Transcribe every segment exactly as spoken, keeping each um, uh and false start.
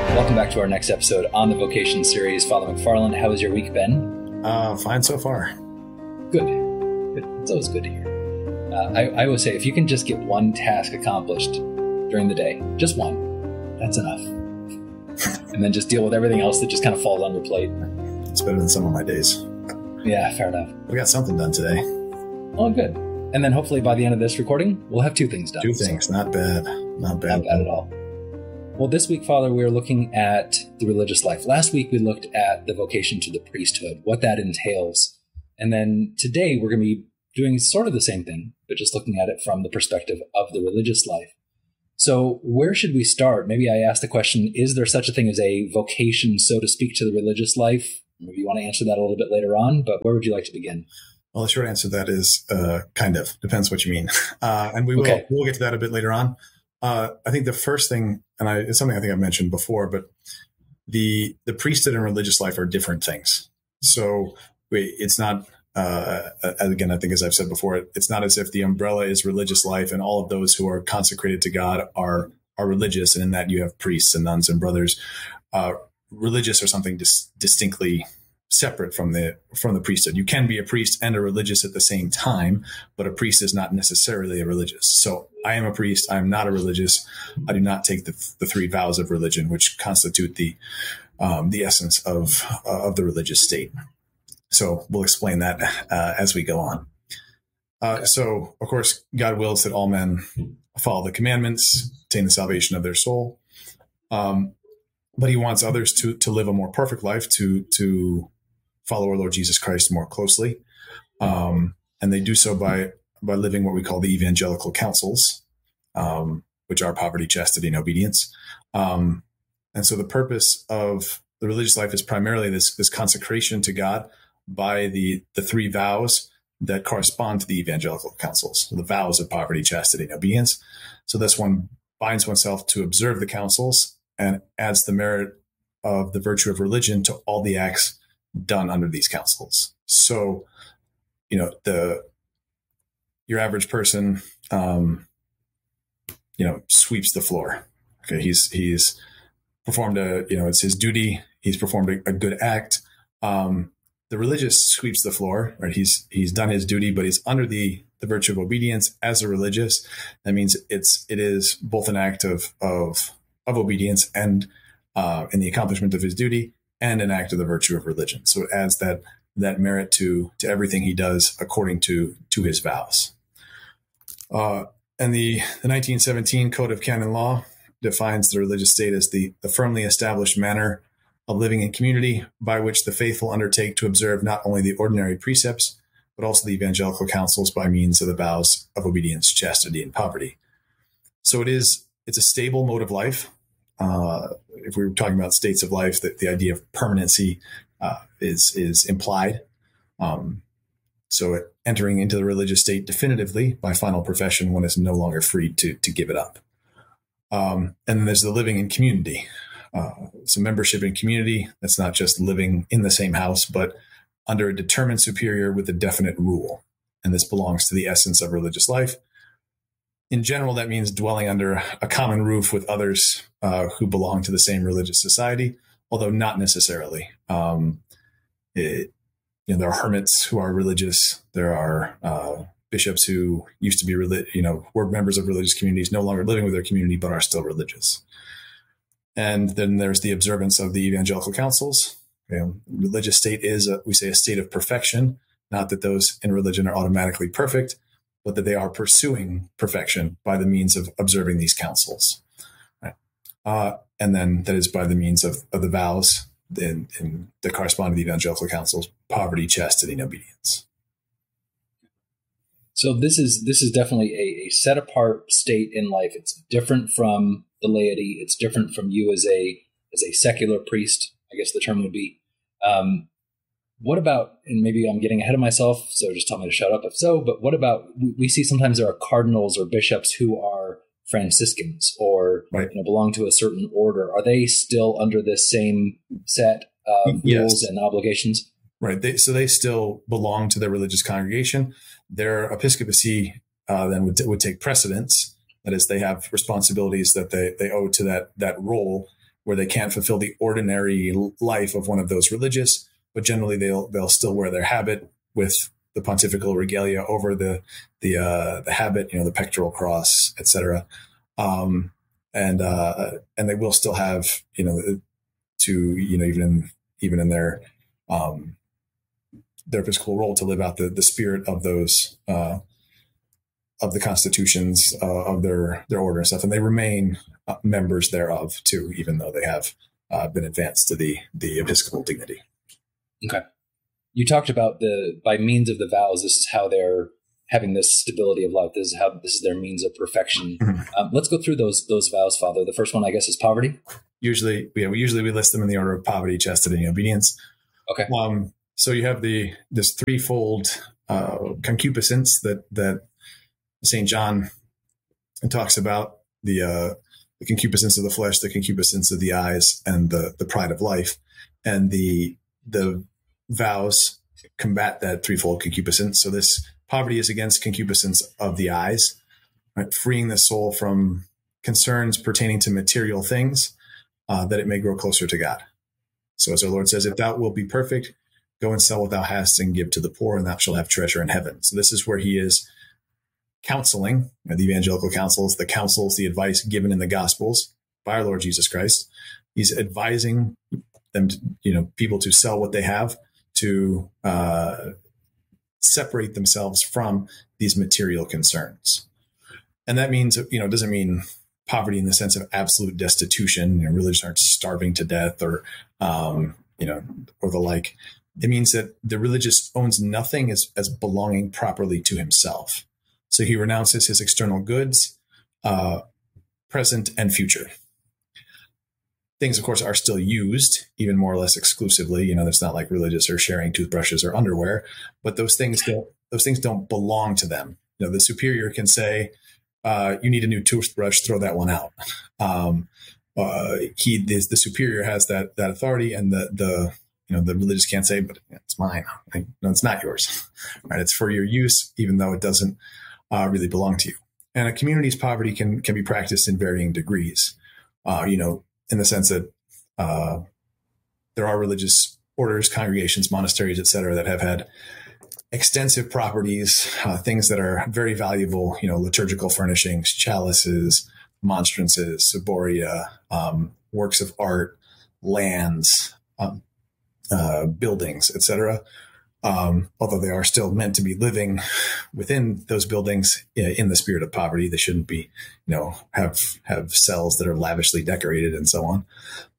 Welcome back to our next episode on the Vocation series. Father McFarland, how has your week been? Uh, fine so far. Good. Good. It's always good to hear. Uh, I, I always say, if you can just get one task accomplished during the day, just one, that's enough. And then just deal with everything else that just kind of falls on your plate. It's better than some of my days. Yeah, fair enough. We got something done today. Oh, good. And then hopefully by the end of this recording, we'll have two things done. Two things. So. Not bad. Not bad. Not bad at all. Well, this week, Father, we are looking at the religious life. Last week, we looked at the vocation to the priesthood, what that entails. And then today, we're going to be doing sort of the same thing, but just looking at it from the perspective of the religious life. So where should we start? Maybe I asked the question, is there such a thing as a vocation, so to speak, to the religious life? Maybe you want to answer that a little bit later on, but where would you like to begin? Well, the short answer to that is uh, kind of. Depends what you mean. Uh, and we will okay. we'll get to that a bit later on. Uh, I think the first thing, and I, it's something I think I've mentioned before, but the the priesthood and religious life are different things. So wait, it's not, uh, again, I think as I've said before, it's not as if the umbrella is religious life and all of those who are consecrated to God are are religious, and in that you have priests and nuns and brothers. Uh, religious or something dis- distinctly separate from the from the priesthood. You can be a priest and a religious at the same time, but a priest is not necessarily a religious. So I am a priest. I am not a religious. I do not take the, the three vows of religion, which constitute the um, the essence of uh, of the religious state. So we'll explain that uh, as we go on. Uh, so, of course, God wills that all men follow the commandments, attain the salvation of their soul. Um, but he wants others to to live a more perfect life, to to follow our Lord Jesus Christ more closely. Um, and they do so by, by living what we call the evangelical counsels, um, which are poverty, chastity, and obedience. Um, and so the purpose of the religious life is primarily this, this consecration to God by the, the three vows that correspond to the evangelical counsels, so the vows of poverty, chastity, and obedience. So this one binds oneself to observe the counsels and adds the merit of the virtue of religion to all the acts done under these counsels. So, you know, the your average person, um, you know, sweeps the floor. Okay, he's he's performed a, you know, it's his duty. He's performed a, a good act. Um, the religious sweeps the floor, right? He's he's done his duty, but he's under the the virtue of obedience as a religious. That means it's it is both an act of of of obedience and uh, in the accomplishment of his duty, and an act of the virtue of religion. So it adds that that merit to to everything he does according to to his vows. Uh, and the, the nineteen seventeen Code of Canon Law defines the religious state as the, the firmly established manner of living in community by which the faithful undertake to observe not only the ordinary precepts, but also the evangelical counsels by means of the vows of obedience, chastity, and poverty. So it is it's a stable mode of life. Uh, if we were talking about states of life, that the idea of permanency uh, is is implied. Um, so it, entering into the religious state definitively by final profession, one is no longer free to to give it up. Um, and then there's the living in community. Uh, so membership in community, that's not just living in the same house, but under a determined superior with a definite rule. And this belongs to the essence of religious life. In general, that means dwelling under a common roof with others uh, who belong to the same religious society, although not necessarily. Um, it, you know, there are hermits who are religious. There are uh, bishops who used to be, relig- you know, were members of religious communities, no longer living with their community, but are still religious. And then there's the observance of the evangelical counsels. You know, religious state is, a, we say, a state of perfection. Not that those in religion are automatically perfect, but that they are pursuing perfection by the means of observing these counsels. Right? Uh, and then that is by the means of, of the vows in, in, that correspond to the evangelical counsels, poverty, chastity, and obedience. So this is this is definitely a, a set apart state in life. It's different from the laity. It's different from you as a as a secular priest, I guess the term would be. Um, what about, and maybe I'm getting ahead of myself, so just tell me to shut up if so, but what about, we see sometimes there are cardinals or bishops who are Franciscans or right. you know, belong to a certain order. Are they still under this same set of yes. rules and obligations? Right. They, so they still belong to their religious congregation. Their episcopacy uh, then would, would take precedence. That is, they have responsibilities that they, they owe to that, that role, where they can't fulfill the ordinary life of one of those religious, but generally they'll they'll still wear their habit with the pontifical regalia over the the uh, the habit, you know, the pectoral cross, et cetera. Um, and uh, and they will still have, you know, to you know even in, even in their um, their episcopal role to live out the the spirit of those uh, of the constitutions uh, of their their order and stuff, and they remain uh, members thereof too, even though they have uh, been advanced to the the episcopal dignity. Okay. You talked about the, by means of the vows, this is how they're having this stability of life. This is how, this is their means of perfection. Mm-hmm. Um, let's go through those, those vows, Father. The first one, I guess, is poverty. Usually, yeah, we usually we list them in the order of poverty, chastity, and obedience. Okay. Um, so you have the, this threefold uh, concupiscence that, that Saint John talks about, the, uh, the concupiscence of the flesh, the concupiscence of the eyes, and the, the pride of life. And the, the vows combat that threefold concupiscence. So this poverty is against concupiscence of the eyes, right? Freeing the soul from concerns pertaining to material things, uh, that it may grow closer to God. So as our Lord says, if thou wilt be perfect, go and sell what thou hast and give to the poor, and thou shalt have treasure in heaven. So this is where he is counseling, you know, the evangelical counsels, the counsels, the advice given in the Gospels by our Lord Jesus Christ. He's advising them, to, you know, people to sell what they have, to uh, separate themselves from these material concerns. And that means, you know, it doesn't mean poverty in the sense of absolute destitution. You know, religious aren't starving to death or, um, you know, or the like. It means that the religious owns nothing as, as belonging properly to himself. So he renounces his external goods, uh, present and future. Things, of course, are still used, even more or less exclusively. You know, it's not like religious are sharing toothbrushes or underwear, but those things don't, those things don't belong to them. You know, the superior can say, uh, you need a new toothbrush, throw that one out. Um, uh, he, the, the superior has that, that authority, and the, the, you know, the religious can't say, but it's mine. Like, no, it's not yours, right? It's for your use, even though it doesn't uh, really belong to you. And a community's poverty can, can be practiced in varying degrees. Uh, you know, in the sense that uh, there are religious orders, congregations, monasteries, et cetera, that have had extensive properties, uh, things that are very valuable, you know, liturgical furnishings, chalices, monstrances, ciboria, um, works of art, lands, um, uh, buildings, et cetera. Um, although they are still meant to be living within those buildings in the spirit of poverty. They shouldn't be, you know, have, have cells that are lavishly decorated and so on.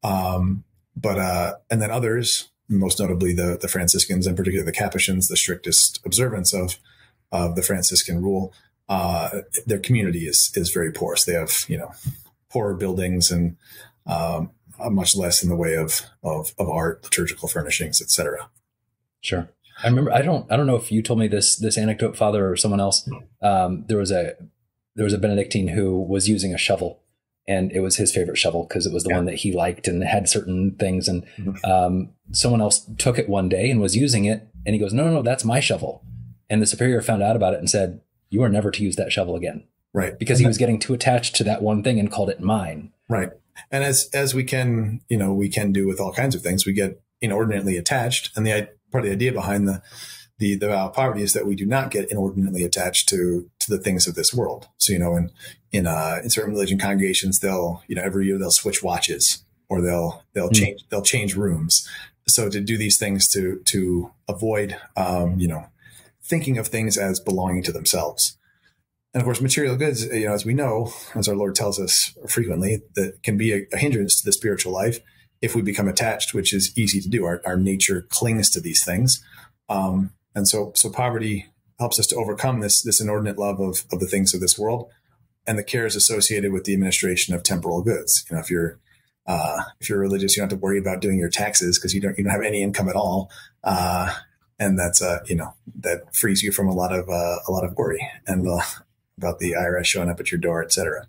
Um, but, uh, and then others, most notably the, the Franciscans, and particularly the Capuchins, the strictest observance of, of the Franciscan rule, uh, their community is, is very poor. So they have, you know, poorer buildings and, um, much less in the way of, of, of art, liturgical furnishings, et cetera. Sure. I remember, I don't, I don't know if you told me this, this anecdote, Father, or someone else. Um, there was a, there was a Benedictine who was using a shovel, and it was his favorite shovel because it was the yeah. one that he liked and had certain things. And, mm-hmm. um, someone else took it one day and was using it, and he goes, no, no, no, that's my shovel. And the superior found out about it and said, you are never to use that shovel again. Right. Because and he was getting too attached to that one thing and called it mine. Right. And as, as we can, you know, we can do with all kinds of things, we get inordinately attached. And the part of the idea behind the, the, the vow of poverty is that we do not get inordinately attached to, to the things of this world. So, you know, in, in, uh, in certain religion congregations, they'll, you know, every year they'll switch watches, or they'll, they'll mm. change, they'll change rooms. So to do these things to, to avoid, um, you know, thinking of things as belonging to themselves. And of course, material goods, you know, as we know, as our Lord tells us frequently, that can be a, a hindrance to the spiritual life if we become attached, which is easy to do. Our, our nature clings to these things. Um, and so, so poverty helps us to overcome this, this inordinate love of, of the things of this world and the cares associated with the administration of temporal goods. You know, if you're, uh, if you're religious, you don't have to worry about doing your taxes because you don't, you don't have any income at all. Uh, and that's, uh, you know, that frees you from a lot of, uh, a lot of worry and, uh, about the I R S showing up at your door, et cetera.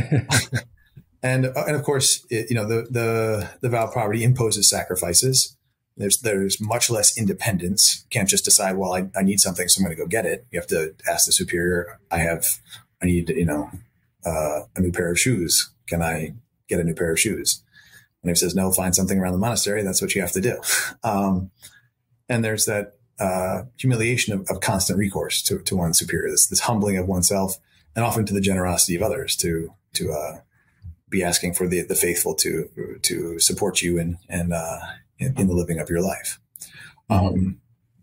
and, uh, and of course, it, you know, the, the, the vow of poverty imposes sacrifices. There's, there's much less independence. You can't just decide, well, I, I need something, so I'm going to go get it. You have to ask the superior, I have, I need, you know, uh, a new pair of shoes. Can I get a new pair of shoes? And if he says, no, find something around the monastery, that's what you have to do. Um, and there's that uh, humiliation of, of constant recourse to, to one's superior, this, this humbling of oneself, and often to the generosity of others to to uh, be asking for the, the faithful to to support you in and uh, in, in the living of your life. Mm-hmm. Um,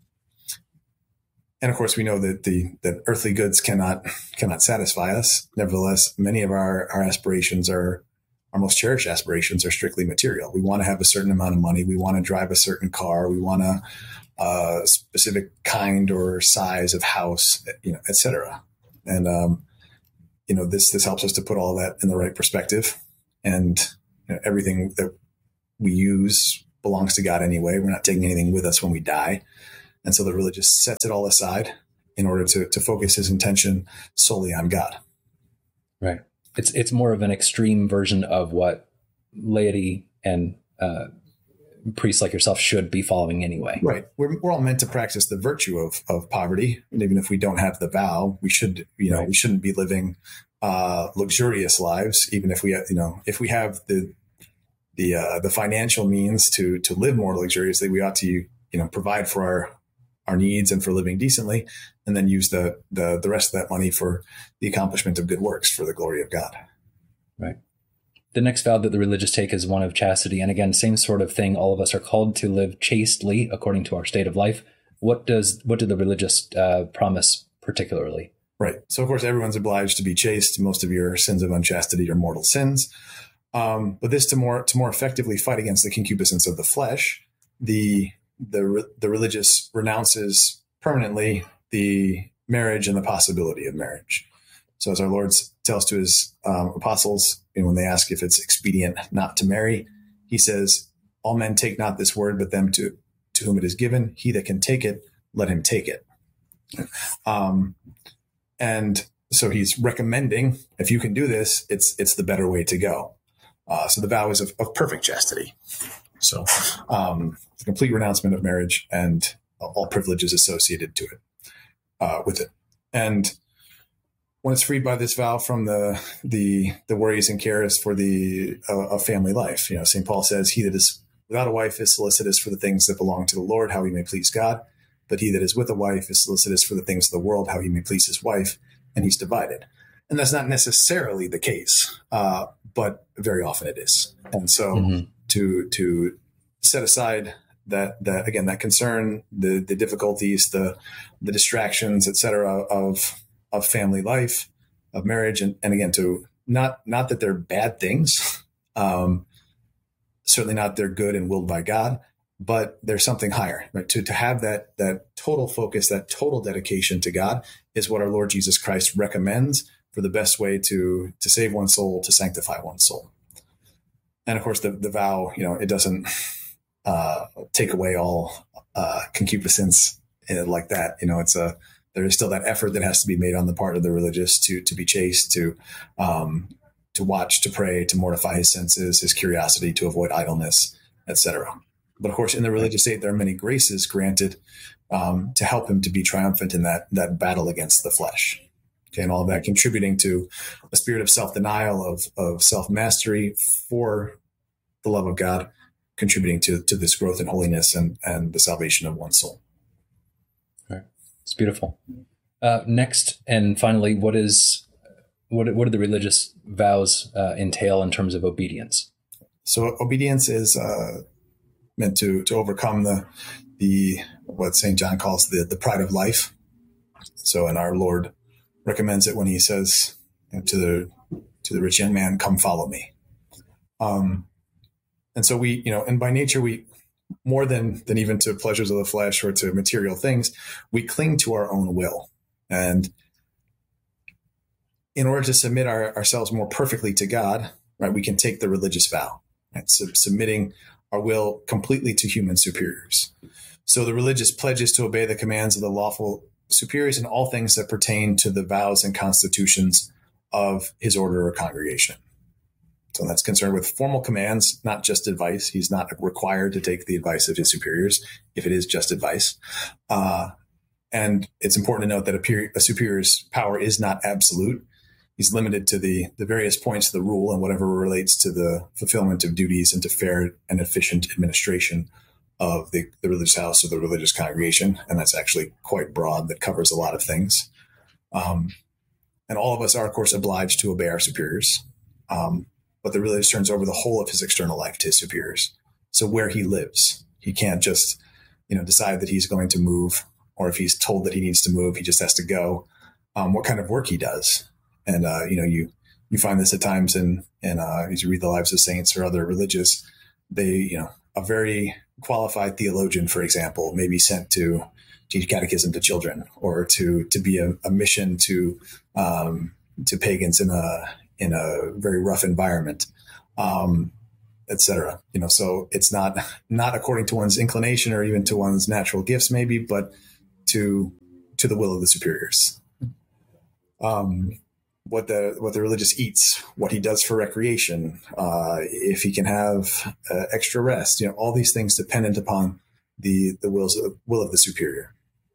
and of course, we know that the that earthly goods cannot cannot satisfy us. Nevertheless, many of our our aspirations are our most cherished aspirations are strictly material. We want to have a certain amount of money. We want to drive a certain car. We want a, a specific kind or size of house, you know, et cetera. And um, you know, this this helps us to put all that in the right perspective. And you know, everything that we use belongs to God anyway. We're not taking anything with us when we die. And so the religious sets it all aside in order to to focus his intention solely on God. Right. It's it's more of an extreme version of what laity and uh, priests like yourself should be following anyway. Right. We're, we're all meant to practice the virtue of of poverty. And even if we don't have the vow, we should, you know, right. we shouldn't be living uh, luxurious lives. Even if we, you know, if we have the the uh, the financial means to to live more luxuriously, we ought to, you know, provide for our our needs and for living decently, and then use the the the rest of that money for the accomplishment of good works for the glory of God. Right. The next vow that the religious take is one of chastity. And again, same sort of thing. All of us are called to live chastely according to our state of life. What does what do the religious uh, promise particularly? Right. So, of course, everyone's obliged to be chaste. Most of your sins of unchastity are mortal sins. Um, but this to more to more effectively fight against the concupiscence of the flesh, the the the religious renounces permanently the marriage and the possibility of marriage. So as our Lord tells to his um, apostles, you know, when they ask if it's expedient not to marry, he says, all men take not this word, but them to, to whom it is given. He that can take it, let him take it. Um, and so he's recommending, if you can do this, it's it's the better way to go. Uh, so the vow is of, of perfect chastity. So um, the complete renouncement of marriage and all privileges associated to it, uh, with it. And when it's freed by this vow from the the the worries and cares for the uh, of family life, you know, Saint Paul says, "He that is without a wife is solicitous for the things that belong to the Lord, how he may please God. But he that is with a wife is solicitous for the things of the world, how he may please his wife." And he's divided. And that's not necessarily the case, uh, but very often it is. And so mm-hmm. to to set aside that that again that concern, the the difficulties, the the distractions, et cetera, of of family life, of marriage. And, and again, to not, not that they're bad things, um, certainly not they're good and willed by God, but there's something higher, right? To, to have that, that total focus, that total dedication to God is what our Lord Jesus Christ recommends for the best way to, to save one's soul, to sanctify one's soul. And of course the, the vow, you know, it doesn't, uh, take away all, uh, concupiscence like that. You know, it's a, there is still that effort that has to be made on the part of the religious to to be chaste, to um, to watch, to pray, to mortify his senses, his curiosity, to avoid idleness, et cetera. But of course, in the religious state, there are many graces granted um, to help him to be triumphant in that that battle against the flesh. Okay, and all of that contributing to a spirit of self-denial, of of self-mastery for the love of God, contributing to to this growth in holiness and and the salvation of one's soul. It's beautiful. Uh, next and finally, what is what what do the religious vows uh, entail in terms of obedience? So obedience is uh, meant to to overcome the the what Saint John calls the the pride of life. So, and our Lord recommends it when he says, you know, to the to the rich young man, "Come, follow me." Um, and so we, you know, and by nature we. More than than even to pleasures of the flesh or to material things, we cling to our own will. And in order to submit our, ourselves more perfectly to God, right, we can take the religious vow, right, so submitting our will completely to human superiors. So the religious pledges to obey the commands of the lawful superiors in all things that pertain to the vows and constitutions of his order or congregation. So that's concerned with formal commands, not just advice. He's not required to take the advice of his superiors if it is just advice. Uh, and it's important to note that a, peri- a superior's power is not absolute. he's limited to the the various points of the rule and whatever relates to the fulfillment of duties and to fair and efficient administration of the, the religious house or the religious congregation. And that's actually quite broad. That covers a lot of things. Um, and all of us are, of course, obliged to obey our superiors. Um, but the religious turns over the whole of his external life to his superiors. So where he lives, he can't just, you know, decide that he's going to move, or if he's told that he needs to move, he just has to go. Um, what kind of work he does. And, uh, you know, you, you find this at times in, in, uh, as you read the lives of saints or other religious, they, you know, a very qualified theologian, for example, may be sent to teach catechism to children, or to, to be a, a mission to, um, to pagans in a, in a very rough environment, um, et cetera. You know, so it's not, not according to one's inclination or even to one's natural gifts, maybe, but to, to the will of the superiors. Um, what the what the religious eats, what he does for recreation, uh, if he can have uh, extra rest, you know, all these things dependent upon the the wills of, will of the superior.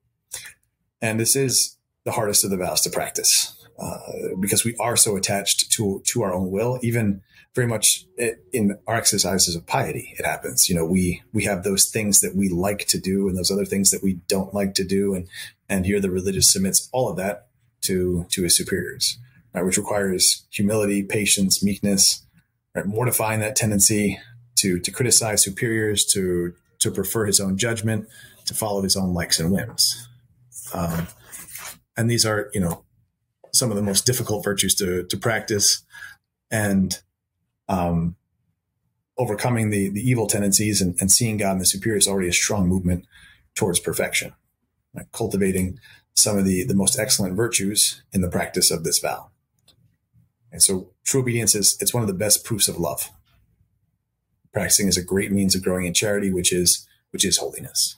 And this is the hardest of the vows to practice, uh, because we are so attached to to our own will. Even very much in our exercises of piety, it happens. You know, we we have those things that we like to do, and those other things that we don't like to do, and and here the religious submits all of that to to his superiors. Right, which requires humility, patience, meekness, right, mortifying that tendency to to criticize superiors, to to prefer his own judgment, to follow his own likes and whims. Um, and these are, you know, some of the most difficult virtues to to practice, and um, overcoming the the evil tendencies and, and seeing God in the superior is already a strong movement towards perfection. Right? Cultivating some of the the most excellent virtues in the practice of this vow. And so true obedience is, it's one of the best proofs of love. Practicing is a great means of growing in charity, which is, which is holiness.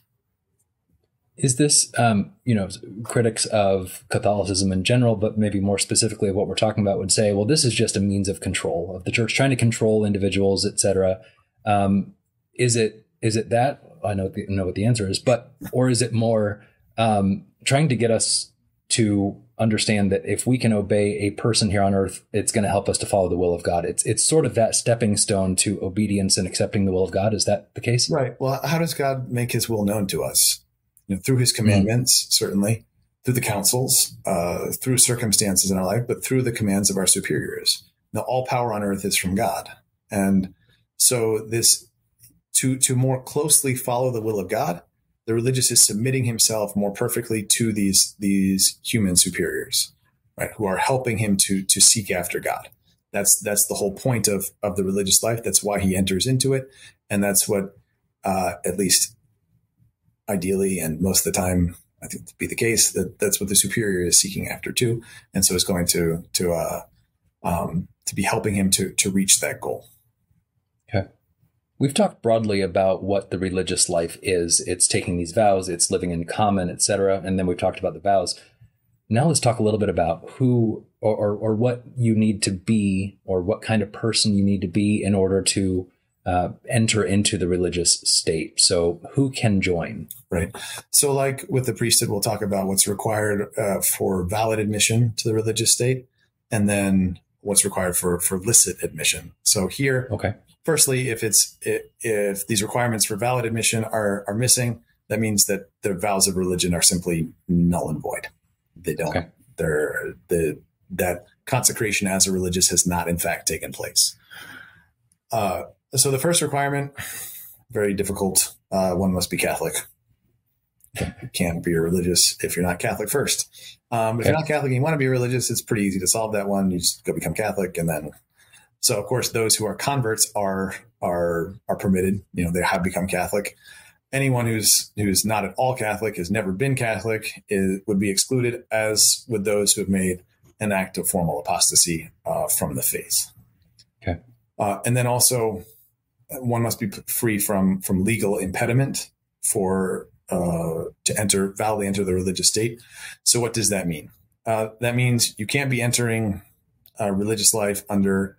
Is this, um, you know, critics of Catholicism in general, but maybe more specifically what we're talking about would say, well, this is just a means of control of the church, trying to control individuals, et cetera. Um, is it, is it that? I know, the, know what the answer is, but, or is it more um, trying to get us to understand that if we can obey a person here on earth, it's going to help us to follow the will of God. It's it's sort of that stepping stone to obedience and accepting the will of God. Is that the case? Right. Well, how does God make his will known to us? You know, through his commandments, mm-hmm. certainly, through the counsels, uh, through circumstances in our life, but through the commands of our superiors. Now, all power on earth is from God. And so this, to, to more closely follow the will of God, the religious is submitting himself more perfectly to these these human superiors, right, who are helping him to to seek after God. That's that's the whole point of of the religious life. That's why he enters into it, and that's what, uh, at least ideally, and most of the time, I think to be the case, that that's what the superior is seeking after too, and so it's going to to uh, um, to be helping him to to reach that goal. Okay. We've talked broadly about what the religious life is. It's taking these vows, it's living in common, et cetera. And then we've talked about the vows. Now let's talk a little bit about who or, or, or what you need to be, or what kind of person you need to be in order to uh, enter into the religious state. So who can join? Right. So like with the priesthood, we'll talk about what's required uh, for valid admission to the religious state, and then what's required for, for licit admission. So here, okay. Firstly, if it's if these requirements for valid admission are are missing, that means that the vows of religion are simply null and void. They don't. Okay. They're the that consecration as a religious has not in fact taken place. Uh, so the first requirement, very difficult. Uh, one must be Catholic. You can't be a religious if you're not Catholic first. Um, but okay. If you're not Catholic and you want to be religious, it's pretty easy to solve that one. You just go become Catholic, and then. So, of course, those who are converts are are are permitted. You know, they have become Catholic. Anyone who's who's not at all Catholic, has never been Catholic, is, would be excluded, as would those who have made an act of formal apostasy uh, from the faith. Okay. Uh, and then also, one must be free from from legal impediment for uh, to enter validly enter the religious state. So, what does that mean? Uh, that means you can't be entering uh, religious life under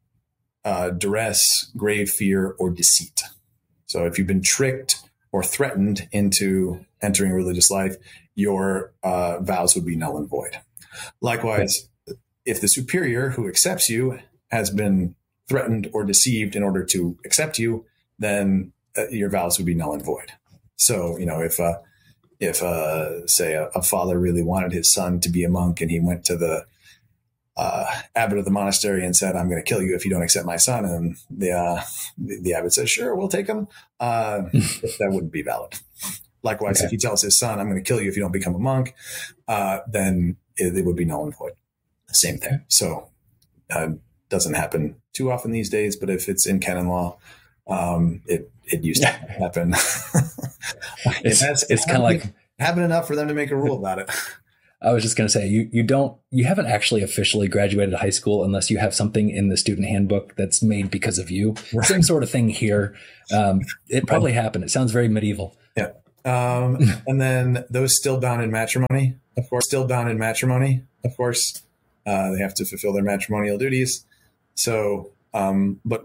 Uh, duress, grave fear, or deceit. So if you've been tricked or threatened into entering religious life, your uh, vows would be null and void. Likewise, if the superior who accepts you has been threatened or deceived in order to accept you, then uh, your vows would be null and void. So, you know, if, uh, if, uh, say a, a father really wanted his son to be a monk and he went to the, uh, abbot of the monastery and said, I'm going to kill you if you don't accept my son. And the, uh, the, the abbot says, sure, we'll take him. Uh, that wouldn't be valid. Likewise, okay. If he tells his son, I'm going to kill you if you don't become a monk, uh, then it, it would be null and void. Same thing. So, uh, doesn't happen too often these days, but if it's in canon law, um, it, it used to happen. it's it it's kind of like happened enough for them to make a rule about it. I was just going to say, you, you don't, you haven't actually officially graduated high school unless you have something in the student handbook that's made because of you. Right. Same sort of thing here. Um, it probably happened. It sounds very medieval. Yeah. Um, and then those still bound in matrimony, of course, still bound in matrimony, of course, uh, they have to fulfill their matrimonial duties. So, um, but